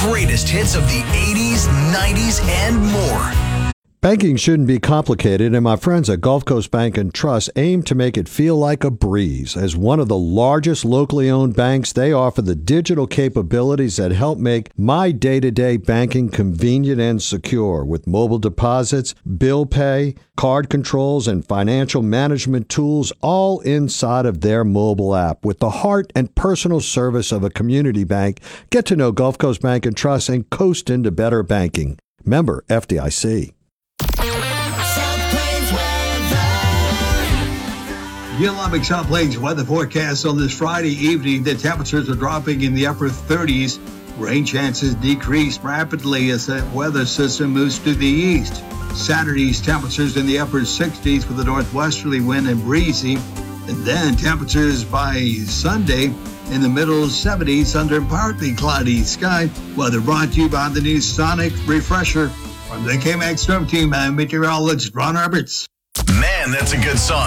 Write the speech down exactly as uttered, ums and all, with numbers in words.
greatest hits of the eighties, nineties, and more. Banking shouldn't be complicated, and my friends at Gulf Coast Bank and Trust aim to make it feel like a breeze. As one of the largest locally owned banks, they offer the digital capabilities that help make my day-to-day banking convenient and secure. With mobile deposits, bill pay, card controls, and financial management tools all inside of their mobile app. With the heart and personal service of a community bank, get to know Gulf Coast Bank and Trust and coast into better banking. Member F D I C. Geologic South Plains weather forecast on this Friday evening. The temperatures are dropping in the upper thirties. Rain chances decrease rapidly as the weather system moves to the east. Saturday's temperatures in the upper sixties with a northwesterly wind and breezy. And then temperatures by Sunday in the middle seventies under partly cloudy sky. Weather brought to you by the new Sonic Refresher. From the K M A X Storm Team, I'm meteorologist Ron Roberts. Man, that's a good song.